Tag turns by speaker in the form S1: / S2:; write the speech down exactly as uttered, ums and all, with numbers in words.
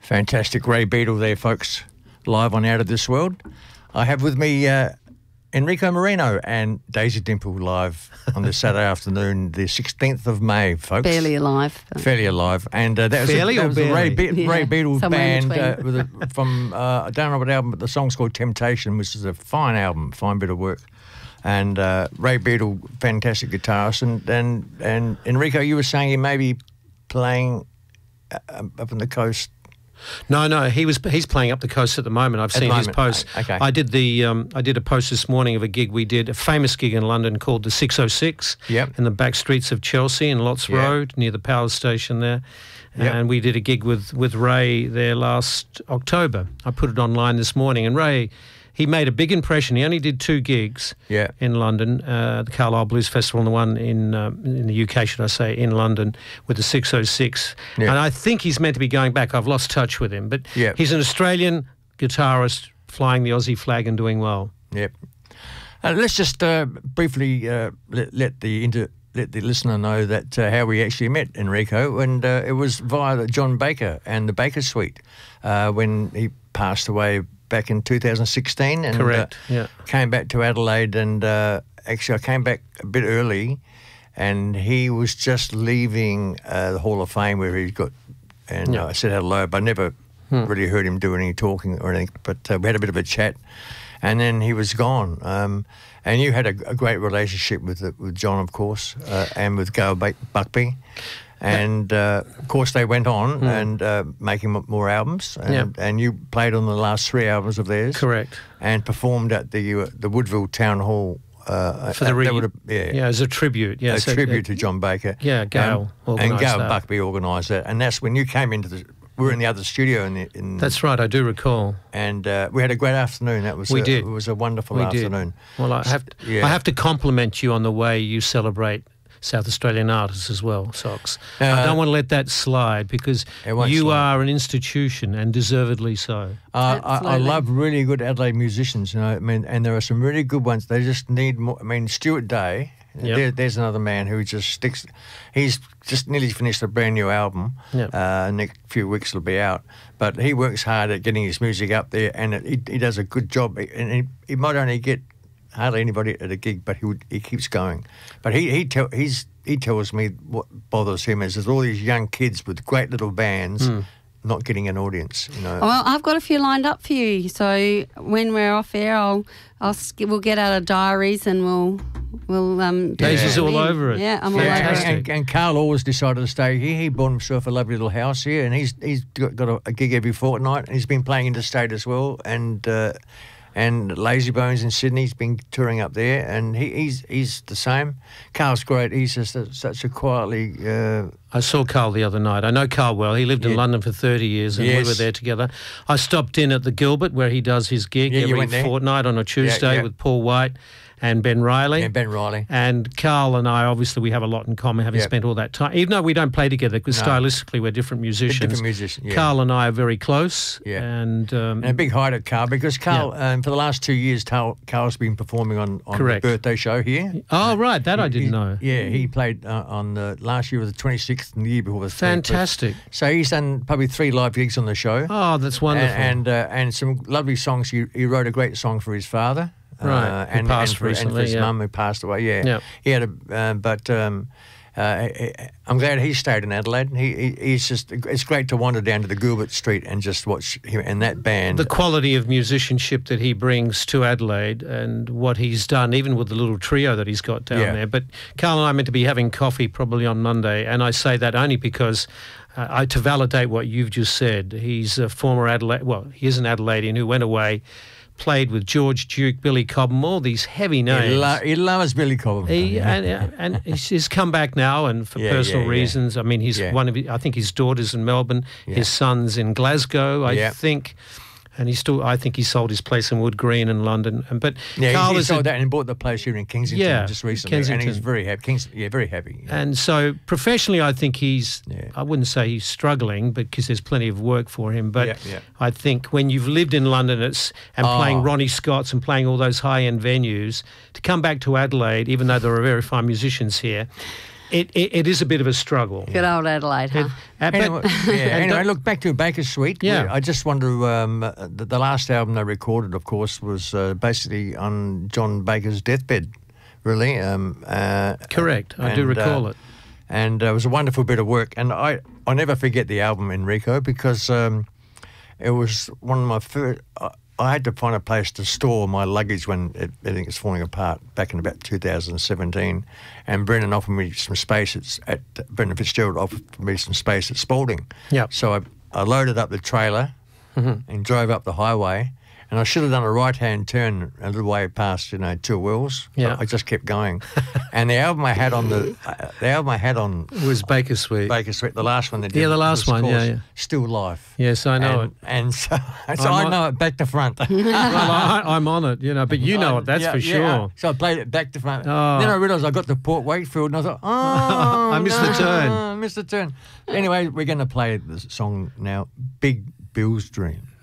S1: Fantastic Ray Beadle there, folks, live on Out of This World. I have with me uh, Enrico Marino and Daisy Dimple live on this Saturday afternoon, the sixteenth of May, folks.
S2: Barely alive.
S1: Fairly alive. And uh, that was,
S3: Fairly
S1: a, that
S3: or
S1: was the Ray, Be-
S2: Yeah,
S1: Ray Beadle
S2: somewhere in
S1: band uh,
S2: between.
S1: with a, from, uh, I don't know what album, but the song's called Temptation, which is a fine album, fine bit of work. And uh, Ray Beadle, fantastic guitarist. And, and, and Enrico, you were saying he may be playing uh, up on the coast.
S3: No, no, he was he's playing up the coast at the moment. I've
S1: At
S3: seen
S1: the
S3: his
S1: moment,
S3: posts.
S1: okay.
S3: I did the um, I did a post this morning of a gig we did, a famous gig in London called the six oh six
S1: Yep.
S3: in the back streets of Chelsea in Lotts
S1: Yeah.
S3: Road near the power station there.
S1: Yep.
S3: And we did a gig with, with Ray there last October. I put it online this morning, and Ray, he made a big impression. He only did two gigs
S1: Yeah.
S3: in London, uh, the Carlisle Blues Festival and the one in um, in the U K, should I say, in London with the six oh six.
S1: Yeah.
S3: And I think he's meant to be going back. I've lost touch with him. But
S1: Yeah.
S3: he's an Australian guitarist flying the Aussie flag and doing well.
S1: Yep. Uh, let's just uh, briefly uh, let, let the inter, let the listener know that uh, how we actually met Enrico, and uh, it was via the John Baker and the Baker Suite uh, when he passed away back in two thousand sixteen, and
S3: Correct,
S1: uh,
S3: yeah.
S1: came back to Adelaide, and uh, actually I came back a bit early, and he was just leaving uh, the Hall of Fame where he got, and
S3: Yeah.
S1: uh, I said hello, but I never really heard him do any talking or anything, but uh, we had a bit of a chat, and then he was gone. Um, and you had a, a great relationship with uh, with John, of course, uh, and with Gail Ba- Buckby. And, uh, of course, they went on and uh, making m- more albums. And,
S3: Yeah.
S1: and you played on the last three albums of theirs.
S3: Correct.
S1: And performed at the uh, the Woodville Town Hall. Uh,
S3: For the
S1: uh,
S3: re-
S1: that would've- yeah,
S3: Yeah, as a tribute. Yeah,
S1: a
S3: so-
S1: tribute to John Baker.
S3: Yeah, Gail
S1: Um, and
S3: organised
S1: Gail
S3: that.
S1: Buckby organised that. And that's when you came into the... We were in the other studio. In the, in,
S3: That's right, I do recall.
S1: And uh, we had a great afternoon. That was
S3: We
S1: a,
S3: did.
S1: It was a wonderful
S3: We
S1: afternoon.
S3: did. Well, I have
S1: Yeah.
S3: I have to compliment you on the way you celebrate South Australian artists as well, Sox.
S1: Uh,
S3: I don't want to let that slide because
S1: It won't
S3: you
S1: slide.
S3: are an institution, and deservedly so.
S1: Uh, I, I
S2: Absolutely.
S1: love really good Adelaide musicians, you know. I mean, and there are some really good ones. They just need more. I mean, Stuart Day.
S3: Yep.
S1: There, there's another man who just sticks. He's just nearly finished a brand new album.
S3: Yep.
S1: Uh, next few weeks it'll be out. But he works hard at getting his music up there, and it, he, he does a good job. And he, he might only get hardly anybody at a gig, but he would, he keeps going. But he he tell, he's he tells me what bothers him is there's all these young kids with great little bands not getting an audience. You know.
S2: Well, I've got a few lined up for you. So when we're off air, I'll, I'll sk- we'll get out our diaries and we'll we'll um. do
S3: Daisy's
S2: them
S3: all
S2: in.
S3: over it.
S2: Yeah, I'm
S1: Yeah,
S2: all over
S3: Fantastic.
S2: it.
S1: and, and Carl always decided to stay here. He bought himself a lovely little house here, and he's he's got, got a, a gig every fortnight. And he's been playing interstate as well, and uh, and Lazy Bones in Sydney. He's been touring up there, and he, he's he's the same. Carl's great. He's just a, such a quietly. Uh,
S3: I saw Carl the other night. I know Carl well. He lived in
S1: Yeah.
S3: London for thirty years, and
S1: Yes.
S3: we were there together. I stopped in at the Gilbert where he does his gig
S1: Yeah, you
S3: every
S1: went there?
S3: fortnight on a Tuesday
S1: yeah.
S3: with Paul White and Ben Riley.
S1: and Ben Riley.
S3: And Carl and I, obviously, we have a lot in common, having
S1: Yep.
S3: spent all that time. Even though we don't play together, because
S1: No.
S3: stylistically we're different musicians.
S1: Different musicians. Yeah.
S3: Carl and I are very close.
S1: Yeah.
S3: And, um,
S1: And a big hi to Carl, because Carl, um, for the last two years, Carl, Carl's been performing on, on the
S3: Correct.
S1: birthday show here.
S3: oh, right, that I didn't
S1: He-
S3: know.
S1: Yeah, he played uh, on the last year was the twenty-sixth, and the year before was the thirty-first.
S3: Fantastic.
S1: So he's done probably three live gigs on the show.
S3: Oh, that's wonderful.
S1: And and, uh, and some lovely songs. He, he wrote a great song for his father,
S3: Right,
S1: uh,
S3: who
S1: and,
S3: passed
S1: and, for, and for
S3: recently,
S1: his
S3: yeah.
S1: mum who passed away. Yeah,
S3: Yeah.
S1: he had a. Uh, but um, uh, I'm glad he stayed in Adelaide. He, he he's just. It's great to wander down to the Gilbert Street and just watch him and that band.
S3: the quality of musicianship that he brings to Adelaide and what he's done, even with the little trio that he's got down
S1: Yeah.
S3: there. But Carl and I are meant to be having coffee probably on Monday, and I say that only because uh, I, to validate what you've just said, he's a former Adelaide, well, he is an Adelaidean who went away, played with George Duke, Billy Cobham, all these heavy names.
S1: He, lo- he loves Billy Cobham.
S3: He, and and he's, he's come back now, and for
S1: Yeah,
S3: personal
S1: yeah, yeah.
S3: reasons. I mean, he's
S1: Yeah.
S3: one of. I think his daughter's in Melbourne,
S1: Yeah.
S3: his son's in Glasgow. I
S1: Yeah.
S3: think, and he still. I think he sold his place in Wood Green in London. And but
S1: Yeah,
S3: Carl
S1: he, he
S3: is a-
S1: sold that and he bought the place here in Kensington
S3: Yeah,
S1: just recently, and he's
S3: Kensington.
S1: very happy. Kings, yeah, very happy.
S3: And so professionally, I think he's,
S1: Yeah.
S3: I wouldn't say he's struggling because there's plenty of work for him. But
S1: Yeah, yeah.
S3: I think when you've lived in London it's, and
S1: Oh.
S3: playing Ronnie Scott's and playing all those high-end venues, to come back to Adelaide, even though there are very fine musicians here, it, it, it is a bit of a struggle.
S2: Good old Adelaide, huh?
S3: It- uh, but-
S1: Anyway, yeah,
S3: and
S1: anyway,
S3: don't-
S1: look back to Baker Street.
S3: Yeah.
S1: I just want to. Um, the, the last album they recorded, of course, was uh, basically on John Baker's deathbed. Really, um, uh,
S3: Correct. I do
S1: and,
S3: recall
S1: uh,
S3: it.
S1: and uh, it was a wonderful bit of work. And I, I never forget the album Enrico because um, it was one of my first. I, I had to find a place to store my luggage when it, everything was falling apart back in about two thousand seventeen. And Brendan offered me some space at, at Brendan Fitzgerald offered me some space at Spalding.
S3: Yep.
S1: So I, I loaded up the trailer
S3: Mm-hmm.
S1: and drove up the highway. And I should have done a right-hand turn a little way past, you know, Two Wells. But
S3: Yeah.
S1: I just kept going. And the album I had on the uh, the album I had on
S3: It was Baker Street.
S1: Baker Street, the last one that did
S3: Yeah, the
S1: it
S3: last
S1: was
S3: one, yeah,
S1: called
S3: yeah.
S1: Still Life.
S3: Yes, I know
S1: and,
S3: it.
S1: And so, so
S3: I'm
S1: I
S3: on-
S1: know it back to front.
S3: Well, I, I'm on it, you know, but you know it, that's
S1: Yeah,
S3: for
S1: yeah.
S3: sure.
S1: So I played it back to front.
S3: Oh.
S1: Then I realised I got to Port Wakefield and I thought, oh,
S3: I missed the
S1: no,
S3: turn.
S1: I missed the turn. Anyway, we're going to play the song now, Big Bill's Dream.